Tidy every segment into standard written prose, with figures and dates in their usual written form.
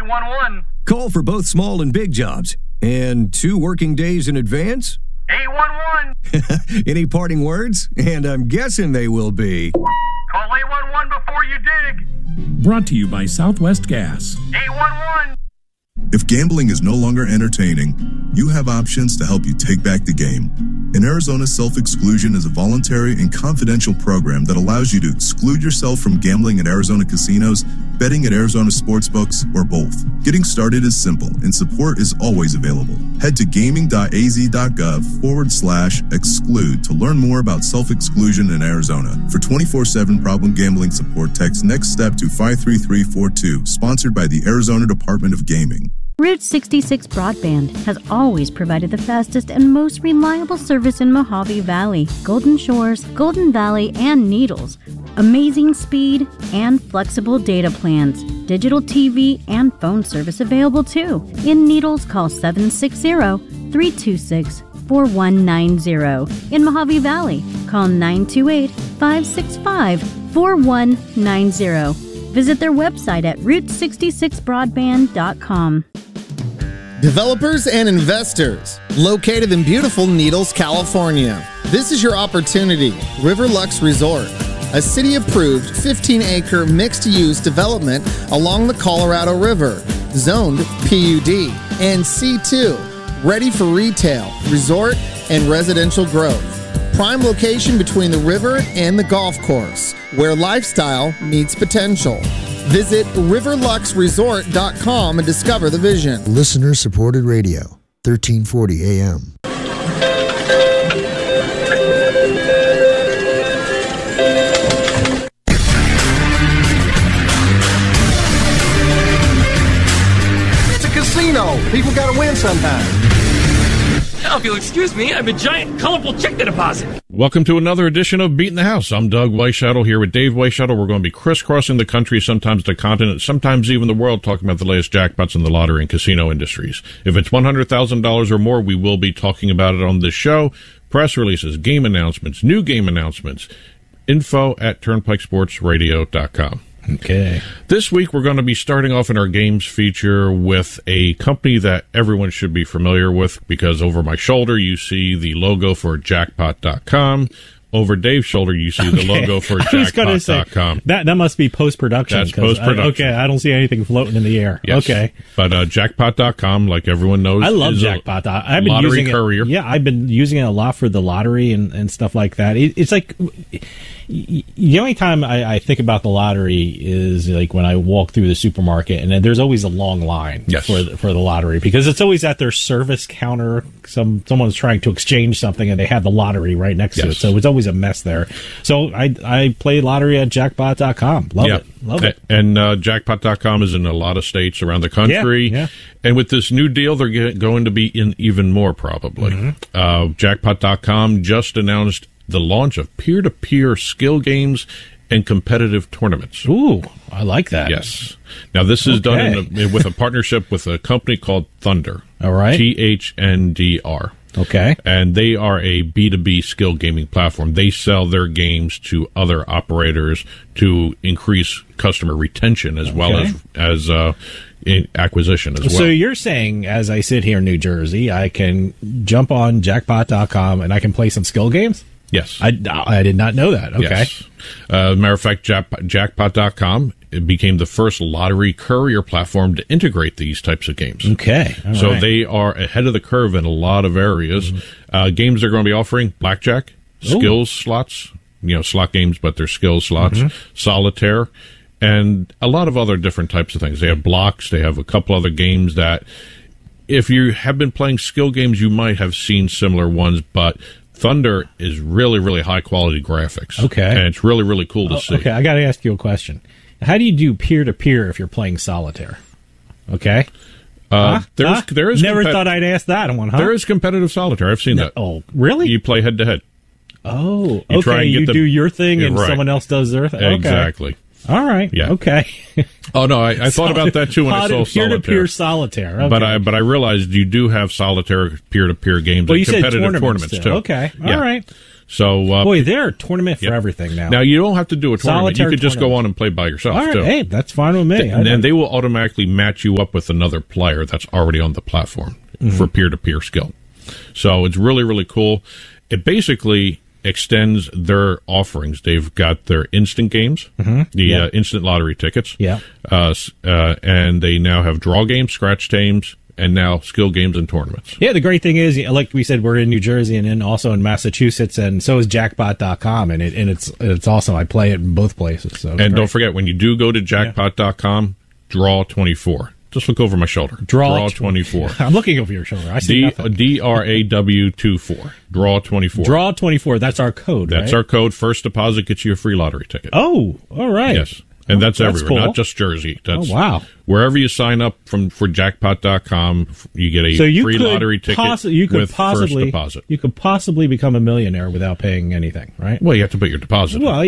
811. Call for both small and big jobs. And 2 working days in advance? 811. Any parting words? And I'm guessing they will be... Call 811 before you dig. Brought to you by Southwest Gas. 811. If gambling is no longer entertaining, you have options to help you take back the game. In Arizona, self-exclusion is a voluntary and confidential program that allows you to exclude yourself from gambling at Arizona casinos, betting at Arizona sportsbooks, or both. Getting started is simple, and support is always available. Head to gaming.az.gov/exclude to learn more about self-exclusion in Arizona. For 24/7 problem gambling support, text Next Step to 53342, sponsored by the Arizona Department of Gaming. Route 66 Broadband has always provided the fastest and most reliable service in Mojave Valley, Golden Shores, Golden Valley, and Needles. Amazing speed and flexible data plans. Digital TV and phone service available too. In Needles, call 760-326-4190. In Mojave Valley, call 928-565-4190. Visit their website at route66broadband.com. Developers and investors, located in beautiful Needles, California. This is your opportunity. Riverlux Resort, a city-approved 15-acre mixed-use development along the Colorado River, zoned PUD and C2, ready for retail, resort, and residential growth. Prime location between the river and the golf course, where lifestyle meets potential. Visit riverluxresort.com and discover the vision. Listener-supported radio, 1340 AM. It's a casino. People got to win sometime. Now, if you'll excuse me, I'm a giant, colorful check to deposit. Welcome to another edition of Beating the House. I'm Doug Weishuttle here with Dave Weishuttle. We're going to be crisscrossing the country, sometimes the continent, sometimes even the world, talking about the latest jackpots in the lottery and casino industries. If it's $100,000 or more, we will be talking about it on this show. Press releases, game announcements, new game announcements, info at turnpikesportsradio.com. Okay. This week, we're going to be starting off in our games feature with a company that everyone should be familiar with, because over my shoulder, you see the logo for jackpot.com. Over Dave's shoulder, you see the logo for jackpot.com. That must be post-production. That's post-production. Okay, I don't see anything floating in the air. Yes. Okay. But jackpot.com, like everyone knows, I love is Jackpot. I've been using courier. Yeah, I've been using it a lot for the lottery and stuff like that. It's like... The only time I think about the lottery is like when I walk through the supermarket, and there's always a long line for the lottery, because it's always at their service counter. Someone's trying to exchange something, and they have the lottery right next to it, so it's always a mess there. So I play lottery at jackpot.com. Love it. And jackpot.com is in a lot of states around the country. Yeah. And with this new deal, they're going to be in even more, probably. Mm-hmm. Jackpot.com just announced the launch of peer-to-peer skill games and competitive tournaments. Ooh, I like that. Yes. Now, this is done with a partnership with a company called Thunder. All right. THNDR. Okay. And they are a B2B skill gaming platform. They sell their games to other operators to increase customer retention as well as acquisition as well. So you're saying, as I sit here in New Jersey, I can jump on jackpot.com and I can play some skill games? Yes. I did not know that. Okay. Yes. Matter of fact, jackpot.com became the first lottery courier platform to integrate these types of games. Okay. So they are ahead of the curve in a lot of areas. Mm-hmm. Games they're going to be offering: blackjack, skills slots, slot games, but they're skills slots, solitaire, and a lot of other different types of things. They have blocks. They have a couple other games that, if you have been playing skill games, you might have seen similar ones, but Thunder is really, really high-quality graphics. Okay. And it's really, really cool to see. Okay, I got to ask you a question. How do you do peer-to-peer if you're playing solitaire? Okay. There is Never thought I'd ask that one, huh? There is competitive solitaire. I've seen that. Oh, really? You play head-to-head. Oh, okay. You do your thing and someone else does their thing. Okay. Exactly. All right. Yeah. Okay. Oh no, I thought about that too when I saw peer-to-peer solitaire. Okay. But I realized you do have solitaire peer-to-peer games. Well, you and competitive said tournaments too. Okay. All right. So, boy, they're a tournament for everything now. Now, you don't have to do a tournament. Solitaire You could just go tournament. on and play by yourself, All right, too. hey, that's fine with me. And then they will automatically match you up with another player that's already on the platform for peer-to-peer skill. So it's really, really cool. It basically extends their offerings. They've got their instant games, instant lottery tickets. Yeah. And they now have draw games, scratch games, and now skill games and tournaments. Yeah, the great thing is, like we said, we're in New Jersey and then also in Massachusetts, and so is jackpot.com, and it's awesome. I play it in both places. So and don't forget, when you do go to jackpot.com, draw 24. Just look over my shoulder. Draw 24. I'm looking over your shoulder. I see nothing. DRAW24. Draw 24. Draw 24. That's our code, That's right? our code. First deposit gets you a free lottery ticket. Oh, all right. Yes. And that's everywhere, cool. not just Jersey. That's, wow. Wherever you sign up for jackpot.com, you get a free lottery ticket with first deposit. You could possibly become a millionaire without paying anything, right? Well, you have to put your deposit in. Well,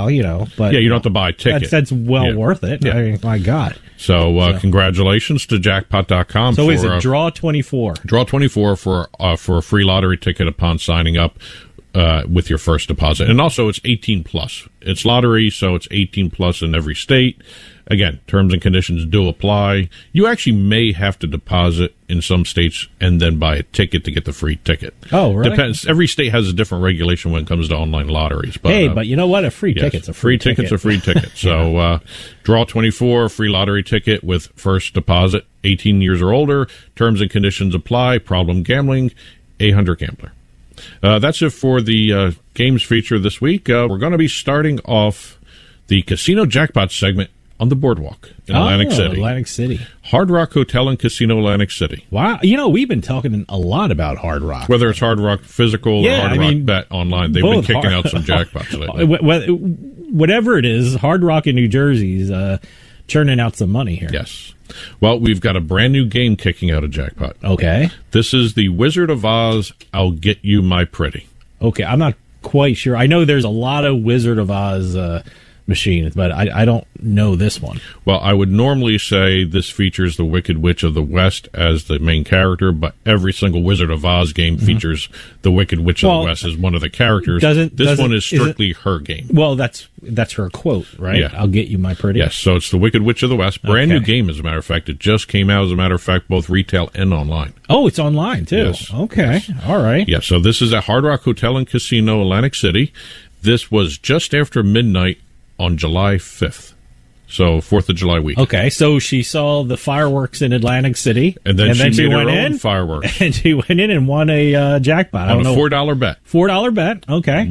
but yeah, you don't have to buy a ticket. That's well worth it. Yeah. I mean, my God. So, congratulations to jackpot.com. So is it Draw 24? Draw 24 for a free lottery ticket upon signing up with your first deposit. And also, it's 18 plus. It's lottery, so it's 18 plus in every state. Again, terms and conditions do apply. You actually may have to deposit in some states and then buy a ticket to get the free ticket. Oh, really? Depends. Every state has a different regulation when it comes to online lotteries. But, but you know what? A free ticket's a free ticket. Ticket's a free ticket. So, Draw 24, free lottery ticket with first deposit, 18 years or older. Terms and conditions apply. Problem gambling, 800-GAMBLER. That's it for the games feature this week. We're going to be starting off the Casino Jackpot segment on the Boardwalk in Atlantic City. Atlantic City. Hard Rock Hotel and Casino, Atlantic City. Wow. We've been talking a lot about Hard Rock. Whether it's Hard Rock Physical or Hard Rock Bet online, they've been kicking out some jackpots lately. Whatever it is, Hard Rock in New Jersey's churning out some money here. Yes. Well, we've got a brand new game kicking out a jackpot. Okay. This is the Wizard of Oz, I'll Get You My Pretty. Okay, I'm not quite sure. I know there's a lot of Wizard of Oz machines, but I don't know this one. Well, I would normally say this features the Wicked Witch of the West as the main character, but every single Wizard of Oz game features the Wicked Witch of the West as one of the characters. This one is strictly her game. Well, that's her quote, right? Yeah. I'll get you my pretty. Yes, so it's the Wicked Witch of the West. Brand new game, as a matter of fact. It just came out, as a matter of fact, both retail and online. Oh, it's online, too. Yes. Okay. Yes. All right. Yeah, so this is at Hard Rock Hotel and Casino, Atlantic City. This was just after midnight on July 5th. So 4th of July week. Okay, so she saw the fireworks in Atlantic City. And then she made went her in, own fireworks. And she went in and won a jackpot. On a $4 bet. $4 bet, okay.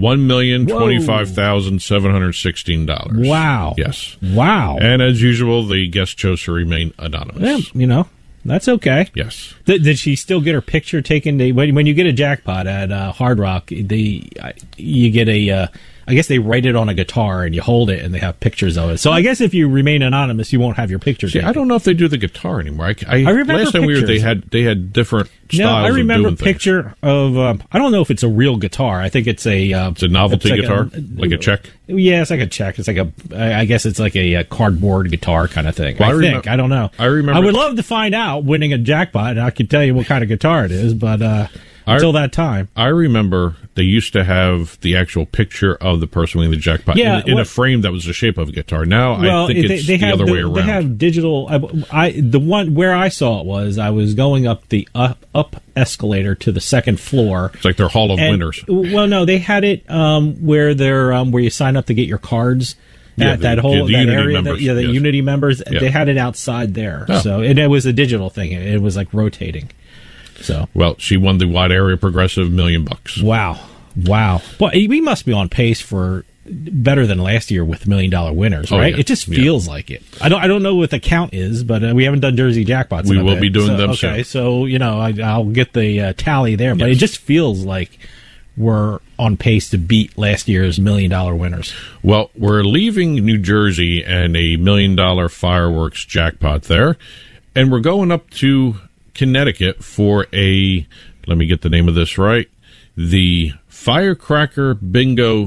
$1,025,716. Wow. Yes. Wow. And as usual, the guest chose to remain anonymous. Yeah, that's okay. Yes. Did she still get her picture taken? When you get a jackpot at Hard Rock, you get a... I guess they write it on a guitar and you hold it and they have pictures of it. So I guess if you remain anonymous, you won't have your picture taken. I don't know if they do the guitar anymore. I remember last time pictures. we were, they had different styles. No, I remember of a doing picture of. I don't know if it's a real guitar. I think it's a. It's a novelty guitar, like a Czech. Yeah, it's like a Czech. It's like I guess it's like a cardboard guitar kind of thing. Well, I don't know. I remember. I would love to find out winning a jackpot. And I can tell you what kind of guitar it is, but until that time, I remember they used to have the actual picture of the person winning the jackpot in a frame that was the shape of a guitar. Now I think it's the other way around. They have digital. The one where I saw it was I was going up the up escalator to the second floor. It's like their Hall of Winners. Well, no, they had it where they're where you sign up to get your cards. At that area, the Unity members, they had it outside there. Oh. So it was a digital thing. It was like rotating. So well, she won the wide area progressive $1 million. Wow. Well, we must be on pace for better than last year with $1 million winners, right? Yeah. It just feels like it. I don't know what the count is, but we haven't done Jersey jackpots. We will be doing them soon. Okay, so I'll get the tally there, but it just feels like we're on pace to beat last year's $1 million winners. Well, we're leaving New Jersey and a $1 million fireworks jackpot there, and we're going up to Connecticut for let me get the name of this right, the Firecracker Bingo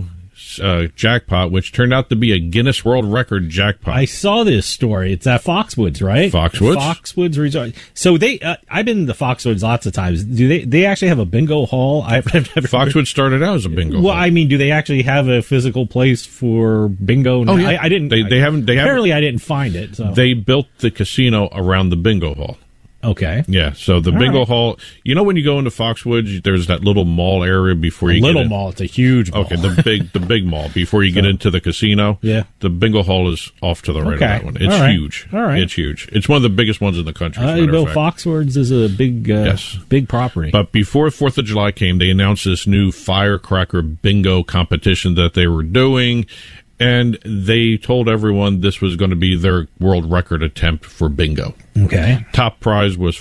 jackpot, which turned out to be a Guinness World Record jackpot. I saw this story. It's at Foxwoods, right? Foxwoods. Foxwoods Resort. So they, I've been to Foxwoods lots of times. Do they actually have a bingo hall? Foxwoods started out as a bingo hall. Well, I mean, do they actually have a physical place for bingo? Oh, yeah. I didn't. They haven't. Apparently, I didn't find it. So. They built the casino around the bingo hall. Okay. Yeah, so the bingo hall, you know when you go into Foxwoods, there's that little mall area before you get in. Mall, it's a huge mall. Okay, the big mall before you get into the casino. Yeah. The bingo hall is off to the right of that one. It's huge. All right. It's huge. It's one of the biggest ones in the country. Foxwoods is a big big property. But before 4th of July came, they announced this new firecracker bingo competition that they were doing. And they told everyone this was going to be their world record attempt for bingo. Okay. Top prize was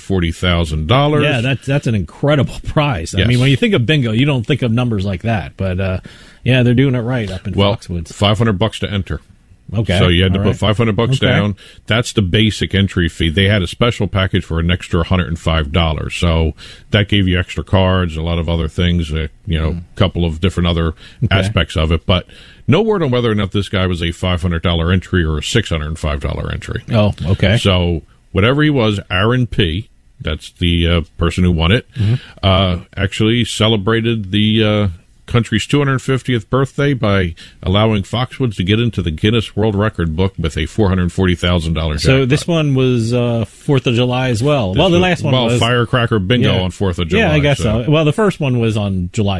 $440,000. Yeah, that's an incredible prize. Yes. I mean, when you think of bingo, you don't think of numbers like that. But, yeah, they're doing it right up in Foxwoods. $500 to enter. Okay. So you had to put $500 down. That's the basic entry fee. They had a special package for an extra $105. So that gave you extra cards, a lot of other things, a couple of different other aspects of it. But no word on whether or not this guy was a $500 entry or a $605 entry. Oh, okay. So whatever he was, Aaron P., that's the person who won it, actually celebrated the country's 250th birthday by allowing Foxwoods to get into the Guinness World Record book with a $440,000 jackpot. So this one was 4th of July as well. The last one was firecracker bingo on 4th of July. Yeah, I guess so. Well, the first one was on July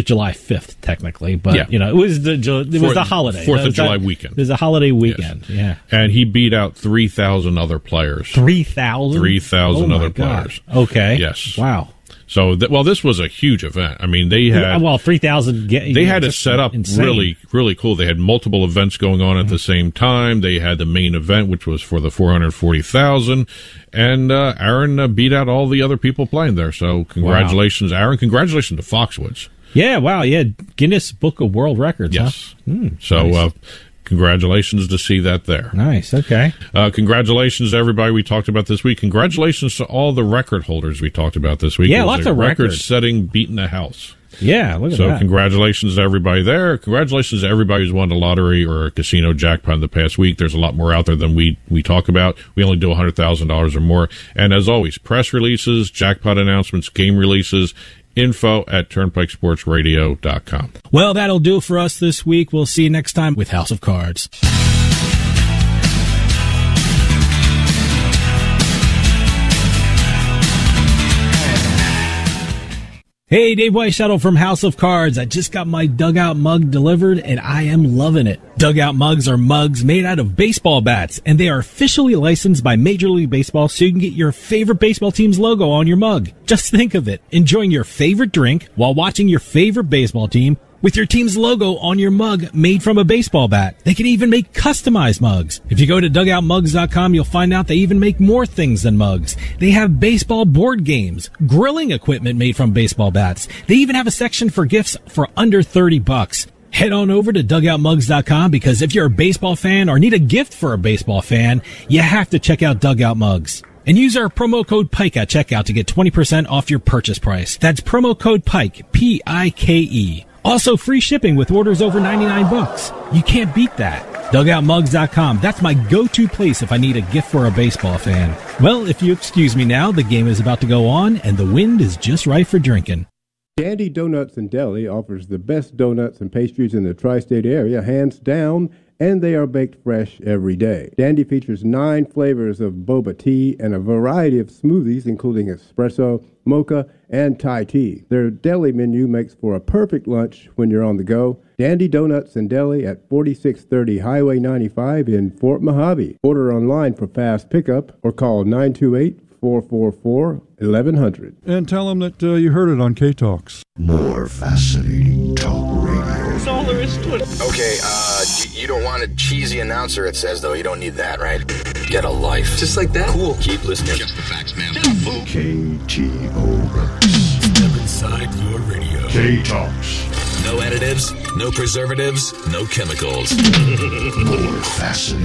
5th technically, but it was the holiday. 4th of July weekend. It was a holiday weekend. Yes. Yeah. And he beat out 3,000 other players. 3,000? 3,000 other players. Okay. Yes. Wow. So, this was a huge event. I mean, they had 3,000. They had it set up really, really cool. They had multiple events going on at the same time. They had the main event, which was for the $440,000, and Aaron beat out all the other people playing there. So, congratulations, Aaron! Congratulations to Foxwoods. Yeah, wow, yeah, Guinness Book of World Records. Yes. Huh? So. Nice. Congratulations to see that there. Nice, okay. Congratulations to everybody we talked about this week. Congratulations to all the record holders we talked about this week. Yeah, lots of records. Record-setting beating the house. Yeah, look at that. So congratulations to everybody there. Congratulations to everybody who's won a lottery or a casino jackpot in the past week. There's a lot more out there than we talk about. We only do $100,000 or more. And as always, press releases, jackpot announcements, game releases, info@turnpikesportsradio.com. Well, that'll do it for us this week. We'll see you next time with House of Cards. Hey, Dave Weishuttle from House of Cards. I just got my Dugout mug delivered, and I am loving it. Dugout mugs are mugs made out of baseball bats, and they are officially licensed by Major League Baseball so you can get your favorite baseball team's logo on your mug. Just think of it, enjoying your favorite drink while watching your favorite baseball team with your team's logo on your mug made from a baseball bat. They can even make customized mugs. If you go to dugoutmugs.com, you'll find out they even make more things than mugs. They have baseball board games, grilling equipment made from baseball bats. They even have a section for gifts for under $30. Head on over to dugoutmugs.com because if you're a baseball fan or need a gift for a baseball fan, you have to check out Dugout Mugs. And use our promo code PIKE at checkout to get 20% off your purchase price. That's promo code PIKE, P-I-K-E. Also, free shipping with orders over $99. You can't beat that. DugoutMugs.com. That's my go-to place if I need a gift for a baseball fan. Well, if you excuse me now, the game is about to go on, and the wind is just right for drinking. Dandy Donuts and Deli offers the best donuts and pastries in the tri-state area, hands down, and they are baked fresh every day. Dandy features 9 flavors of boba tea and a variety of smoothies, including espresso, mocha, and Thai tea. Their deli menu makes for a perfect lunch when you're on the go. Dandy Donuts and Deli at 4630 Highway 95 in Fort Mojave. Order online for fast pickup or call 928-444-1100. And tell them that you heard it on K-Talks. More fascinating talk radio. That's all there is to it. Okay, you don't want a cheesy announcer, it says, though. You don't need that, right? Get a life. Just like that? Cool. Keep listening. Just the facts, man. KTO. Step inside your radio. K-Talks. No additives, no preservatives, no chemicals. More fascinating.